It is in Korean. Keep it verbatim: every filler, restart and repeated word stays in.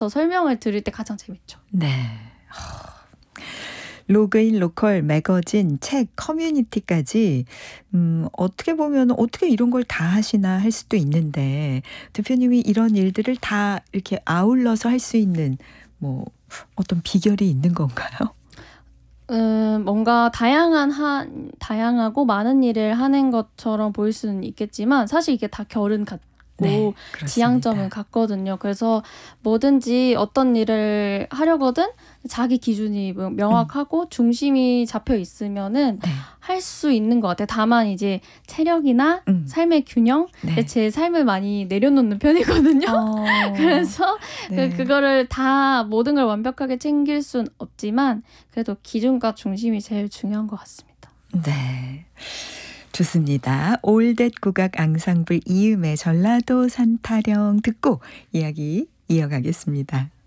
설명을 드릴 때 가장 재밌죠. 네. 로그인 로컬, 매거진, 책, 커뮤니티까지 음, 어떻게 보면 어떻게 이런 걸 다 하시나 할 수도 있는데 대표님이 이런 일들을 다 이렇게 아울러서 할 수 있는 뭐 어떤 비결이 있는 건가요? 음, 뭔가 다양한 한 다양하고 많은 일을 하는 것처럼 보일 수는 있겠지만 사실 이게 다 결은 같고 네, 지향점은 같거든요. 그래서 뭐든지 어떤 일을 하려거든 자기 기준이 명확하고 음. 중심이 잡혀 있으면은 네. 할 수 있는 것 같아요. 다만 이제 체력이나 음. 삶의 균형, 네. 제 삶을 많이 내려놓는 편이거든요. 어. 그래서 네. 그, 그거를 다 모든 걸 완벽하게 챙길 순 없지만 그래도 기준과 중심이 제일 중요한 것 같습니다. 네. 좋습니다. 올댓 국악 앙상블 이음의 전라도 산타령 듣고 이야기 이어가겠습니다.